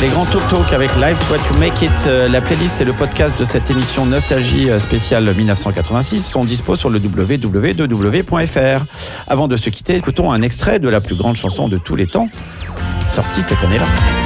Les grands talk avec Life's What You Make It. La playlist et le podcast de cette émission Nostalgie spéciale 1986 sont dispo sur le www.fr. Avant de se quitter, écoutons un extrait de la plus grande chanson de tous les temps, sortie cette année-là.